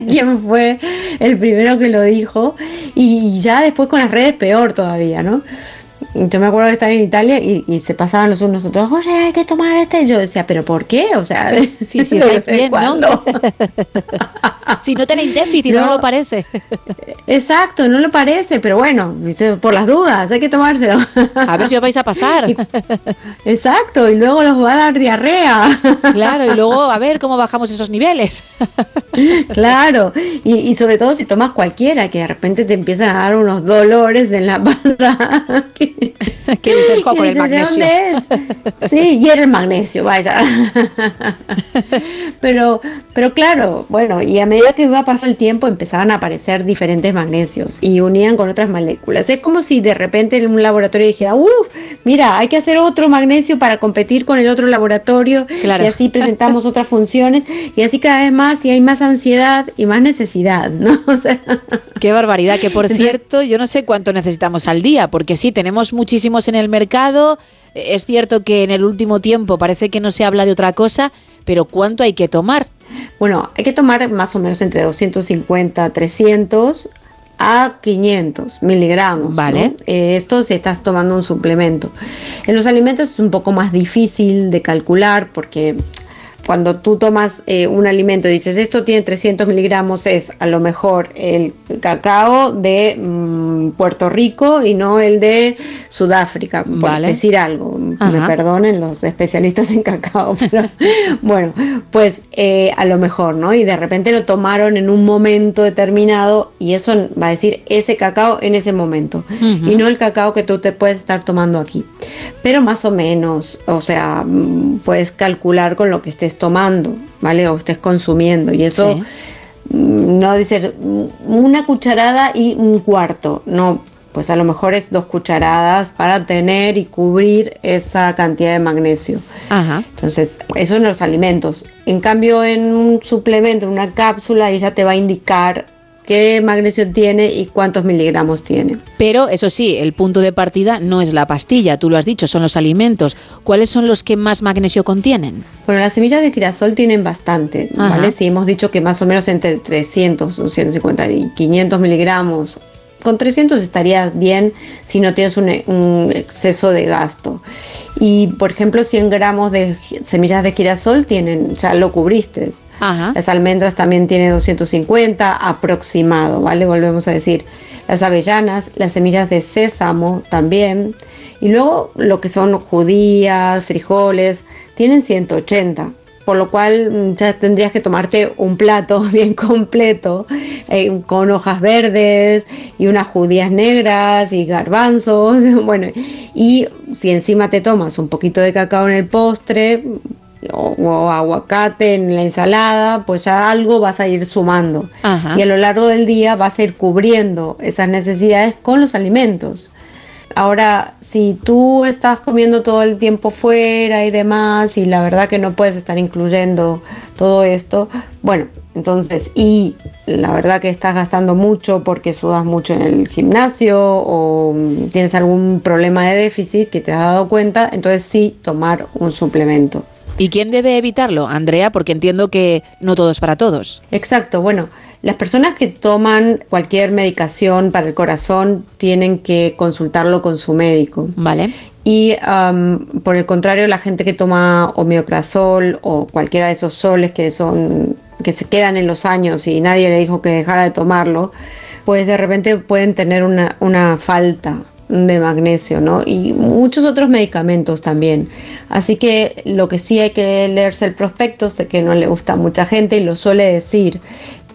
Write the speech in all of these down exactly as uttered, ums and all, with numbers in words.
quién fue el primero que lo dijo, y ya después con las redes peor todavía, ¿no? Yo me acuerdo de estar en Italia y, y se pasaban los unos otros, oye, hay que tomar este. Yo decía, ¿pero por qué? O sea, sí, sí, estáis bien, ¿no? Si no tenéis déficit, no, no lo parece. Exacto, no lo parece, pero bueno, dice, por las dudas, hay que tomárselo. A ver si os vais a pasar. Y, exacto, y luego los va a dar diarrea. Claro, y luego a ver cómo bajamos esos niveles. Claro, y, y sobre todo si tomas cualquiera, que de repente te empiezan a dar unos dolores en la panza. ¿Qué dices, Juan, con el magnesio? Es? Sí, y era el magnesio, vaya. Pero, pero claro, bueno, y a medida que iba pasando el tiempo empezaban a aparecer diferentes magnesios y unían con otras moléculas. Es como si de repente en un laboratorio dijera, uff, mira, hay que hacer otro magnesio para competir con el otro laboratorio, claro. Y así presentamos otras funciones y así cada vez más, y hay más ansiedad y más necesidad, ¿no? O sea, qué barbaridad, que por cierto, yo no sé cuánto necesitamos al día, porque sí, tenemos muchísimos en el mercado. Es cierto que en el último tiempo parece que no se habla de otra cosa, pero ¿cuánto hay que tomar? Bueno, hay que tomar más o menos entre doscientos cincuenta, trescientos a quinientos miligramos. Vale. ¿No? Eh, esto si estás tomando un suplemento. En los alimentos es un poco más difícil de calcular porque cuando tú tomas eh, un alimento y dices esto tiene trescientos miligramos, es a lo mejor el cacao de mmm, Puerto Rico y no el de Sudáfrica, por vale. decir algo. Ajá. Me perdonen los especialistas en cacao, pero bueno, pues eh, a lo mejor, ¿no? Y de repente lo tomaron en un momento determinado y eso va a decir ese cacao en ese momento, uh-huh. y no el cacao que tú te puedes estar tomando aquí. Pero más o menos, o sea, puedes calcular con lo que estés tomando, ¿vale? O estés consumiendo, y eso sí. No dice una cucharada y un cuarto, no, pues a lo mejor es dos cucharadas para tener y cubrir esa cantidad de magnesio. Ajá. Entonces, eso en los alimentos. En cambio, en un suplemento, en una cápsula, ella te va a indicar qué magnesio tiene y cuántos miligramos tiene. Pero eso sí, el punto de partida no es la pastilla, tú lo has dicho, son los alimentos. ¿Cuáles son los que más magnesio contienen? Bueno, las semillas de girasol tienen bastante, Ajá. ¿vale? Sí, hemos dicho que más o menos entre trescientos, ciento cincuenta y quinientos miligramos. Con trescientos estaría bien si no tienes un, un exceso de gasto. Y, por ejemplo, cien gramos de semillas de girasol tienen, ya lo cubriste. Ajá. Las almendras también tienen doscientos cincuenta aproximado, ¿vale? Volvemos a decir. Las avellanas, las semillas de sésamo también. Y luego lo que son judías, frijoles, tienen ciento ochenta. Por lo cual ya tendrías que tomarte un plato bien completo eh, con hojas verdes y unas judías negras y garbanzos. Bueno, y si encima te tomas un poquito de cacao en el postre o, o aguacate en la ensalada, pues ya algo vas a ir sumando. Ajá. Y a lo largo del día vas a ir cubriendo esas necesidades con los alimentos. Ahora, si tú estás comiendo todo el tiempo fuera y demás, y la verdad que no puedes estar incluyendo todo esto, bueno, entonces, y la verdad que estás gastando mucho porque sudas mucho en el gimnasio o tienes algún problema de déficit que te has dado cuenta, entonces sí, tomar un suplemento. ¿Y quién debe evitarlo, Andrea? Porque entiendo que no todo es para todos. Exacto, bueno, las personas que toman cualquier medicación para el corazón tienen que consultarlo con su médico. Vale. Y um, por el contrario, la gente que toma omeprazol o cualquiera de esos soles que son que se quedan en los años y nadie le dijo que dejara de tomarlo, pues de repente pueden tener una, una falta de magnesio, ¿no? Y muchos otros medicamentos también. Así que lo que sí hay que leerse el prospecto, sé que no le gusta a mucha gente y lo suele decir,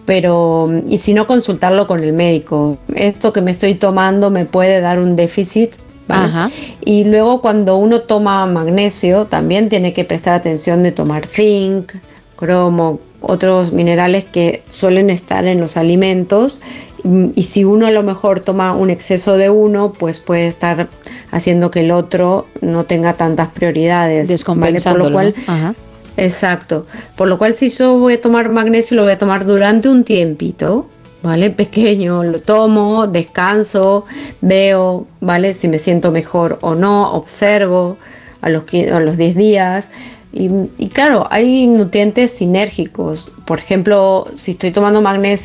pero y si no, consultarlo con el médico. Esto que me estoy tomando me puede dar un déficit, ¿vale? Ajá. Y luego cuando uno toma magnesio también tiene que prestar atención de tomar zinc, cromo, otros minerales que suelen estar en los alimentos, y si uno a lo mejor toma un exceso de uno, pues puede estar haciendo que el otro no tenga tantas prioridades, descompensándolo, ¿vale? Por lo cual, Ajá. Exacto, por lo cual si yo voy a tomar magnesio lo voy a tomar durante un tiempito, ¿vale? Pequeño, lo tomo, descanso, veo, ¿vale? Si me siento mejor o no, observo a los, a los diez días. Y, y claro, hay nutrientes sinérgicos. Por ejemplo, si estoy tomando magnesio